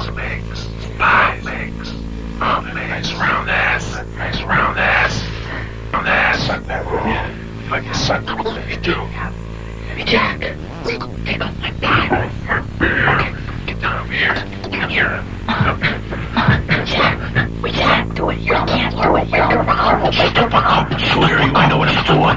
legs, thighs, nice round ass, suck that roll. Like you suck the roll, you do. Hey, Jack, take off my pants. Okay, get down here. Jack, we can't do it. You can't do it. Wake her up. Shut the fuck up, Sawyer. You might know what I'm doing.